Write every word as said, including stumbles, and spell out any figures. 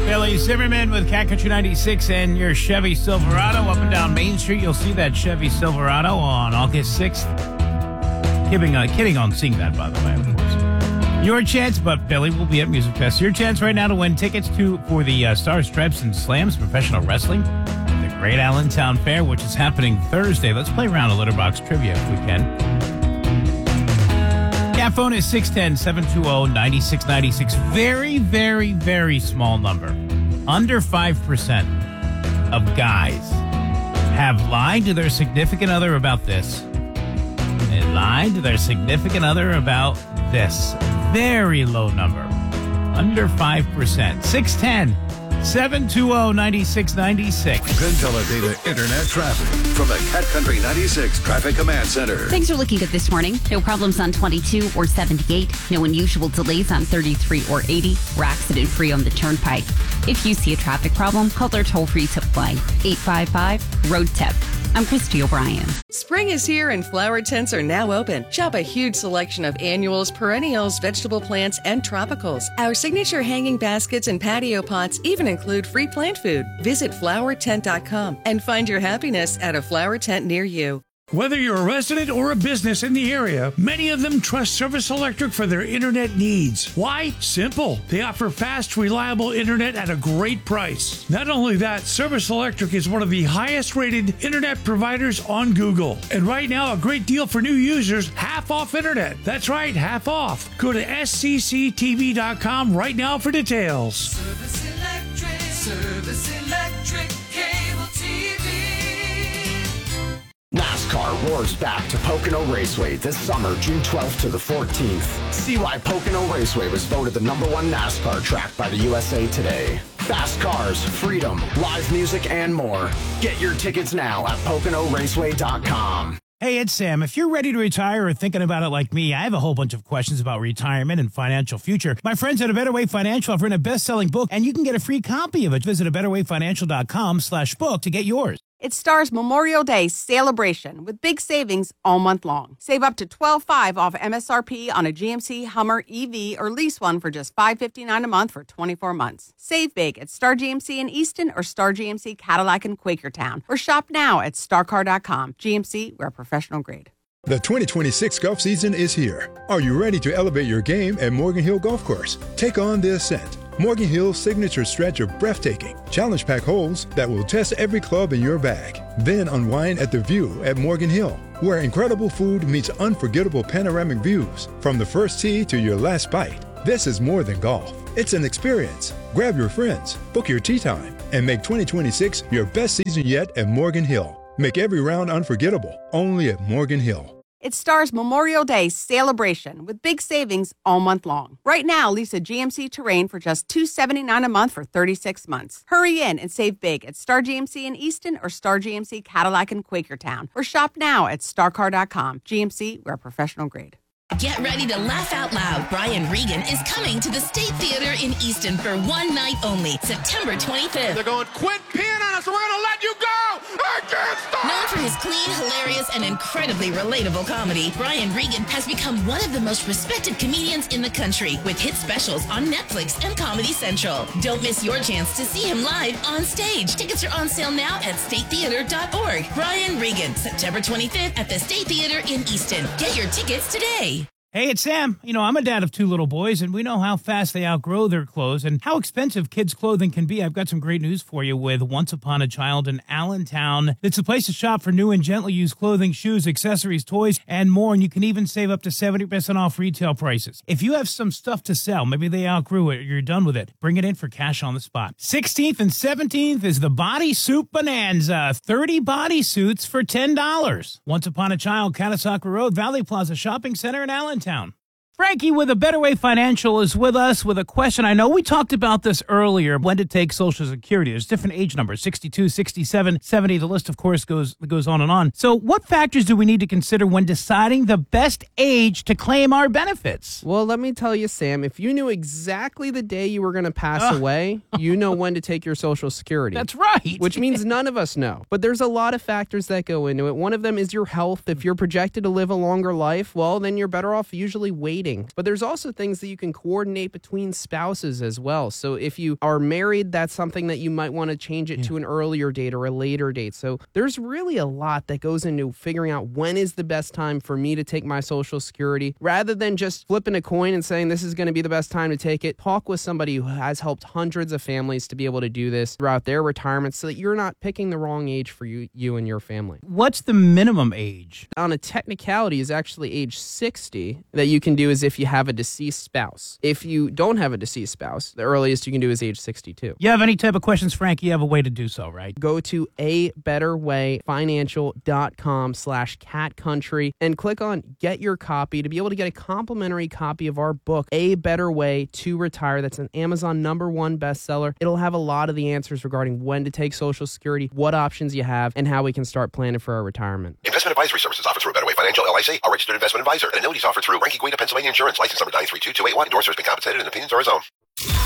Billy Zimmerman with Cat Country ninety-six and your Chevy Silverado. Up and down Main Street, you'll see that Chevy Silverado on August sixth. Kidding, uh, kidding on seeing that, by the way, of course. Your chance, but Billy will be at Music Fest. Your chance right now to win tickets to for the uh, Stars, Stripes, and Slams Professional Wrestling, the Great Allentown Fair, which is happening Thursday. Let's play around a Litterbox Trivia if we can. Cat phone is six one zero, seven two zero, nine six nine six. Very, very, very small number. Under five percent of guys have lied to their significant other about this. They lied to their significant other about this. Very low number. Under five percent. six one zero, seven two zero, nine six nine six. PenTeleData Internet traffic from the Cat Country ninety-six Traffic Command Center. Things are looking good this morning. No problems on twenty-two or seventy-eight. No unusual delays on thirty-three or eighty. We're accident-free on the Turnpike. If you see a traffic problem, call our toll-free tip line, eight five five, road tip. I'm Christy O'Brien. Spring is here and flower tents are now open. Shop a huge selection of annuals, perennials, vegetable plants, and tropicals. Our signature hanging baskets and patio pots even include free plant food. Visit flower tent dot com and find your happiness at a flower tent near you. Whether you're a resident or a business in the area, many of them trust Service Electric for their internet needs. Why? Simple. They offer fast, reliable internet at a great price. Not only that, Service Electric is one of the highest rated internet providers on Google. And right now, a great deal for new users, half off internet. That's right, half off. Go to S C C T V dot com right now for details. Service Electric, Service Electric, cable T V. NASCAR roars back to Pocono Raceway this summer, June twelfth to the fourteenth. See why Pocono Raceway was voted the number one NASCAR track by the U S A Today. Fast cars, freedom, live music, and more. Get your tickets now at Pocono Raceway dot com. Hey, it's Sam. If you're ready to retire or thinking about it like me, I have a whole bunch of questions about retirement and financial future. My friends at A Better Way Financial have written a best-selling book, and you can get a free copy of it. Visit a better way financial dot com slash book to get yours. It stars Memorial Day celebration with big savings all month long. Save up to twelve dollars and five cents off M S R P on a G M C Hummer E V or lease one for just five fifty-nine a month for twenty-four months. Save big at Star G M C in Easton or Star G M C Cadillac in Quakertown or shop now at star car dot com. G M C, we're professional grade. The twenty twenty-six golf season is here. Are you ready to elevate your game at Morgan Hill Golf Course? Take on the ascent. Morgan Hill's signature stretch of breathtaking, challenge pack holes that will test every club in your bag. Then unwind at the View at Morgan Hill, where incredible food meets unforgettable panoramic views from the first tee to your last bite. This is more than golf. It's an experience. Grab your friends, book your tee time, and make twenty twenty-six your best season yet at Morgan Hill. Make every round unforgettable, only at Morgan Hill. It stars Memorial Day celebration with big savings all month long. Right now, lease a G M C Terrain for just two hundred seventy-nine dollars a month for thirty-six months. Hurry in and save big at Star G M C in Easton or Star G M C Cadillac in Quakertown or shop now at star car dot com. G M C, we're professional grade. Get ready to laugh out loud. Brian Regan is coming to the State Theater in Easton for one night only, September twenty-fifth. They're going, quit peeing on us, we're going to let you go! I can't stop! Known for his clean, hilarious, and incredibly relatable comedy, Brian Regan has become one of the most respected comedians in the country with hit specials on Netflix and Comedy Central. Don't miss your chance to see him live on stage. Tickets are on sale now at state theater dot org. Brian Regan, September twenty-fifth at the State Theater in Easton. Get your tickets today. Hey, it's Sam. You know, I'm a dad of two little boys, and we know how fast they outgrow their clothes and how expensive kids' clothing can be. I've got some great news for you with Once Upon a Child in Allentown. It's a place to shop for new and gently used clothing, shoes, accessories, toys, and more, and you can even save up to seventy percent off retail prices. If you have some stuff to sell, maybe they outgrew it or you're done with it, bring it in for cash on the spot. sixteenth and seventeenth is the Bodysuit Bonanza. thirty bodysuits for ten dollars. Once Upon a Child, Catasauqua Road, Valley Plaza Shopping Center in Allentown. Frankie with A Better Way Financial is with us with a question. I know we talked about this earlier, when to take Social Security. There's different age numbers, sixty-two, sixty-seven, seventy. The list, of course, goes goes on and on. So what factors do we need to consider when deciding the best age to claim our benefits? Well, let me tell you, Sam, if you knew exactly the day you were going to pass uh. away, you know when to take your Social Security. That's right. Which means none of us know. But there's a lot of factors that go into it. One of them is your health. If you're projected to live a longer life, well, then you're better off usually waiting. dating. But there's also things that you can coordinate between spouses as well. So if you are married, that's something that you might want to change it yeah. to an earlier date or a later date. So there's really a lot that goes into figuring out when is the best time for me to take my Social Security. Rather than just flipping a coin and saying this is going to be the best time to take it, talk with somebody who has helped hundreds of families to be able to do this throughout their retirement so that you're not picking the wrong age for you, you and your family. What's the minimum age? On a technicality is actually age sixty that you can do is if you have a deceased spouse. If you don't have a deceased spouse, the earliest you can do is age sixty-two. You have any type of questions, Frank? You have a way to do so, right? Go to a better way financial dot com slash cat country and click on get your copy to be able to get a complimentary copy of our book, A Better Way to Retire. That's an Amazon number one bestseller. It'll have a lot of the answers regarding when to take Social Security, what options you have, and how we can start planning for our retirement. Investment advisory services offered through Better Way Financial, L I C, a registered investment advisor. And annuities offered through Ranky Guida, Pennsylvania Insurance, license number nine three two two eight one. Endorsers been compensated and opinions are his own.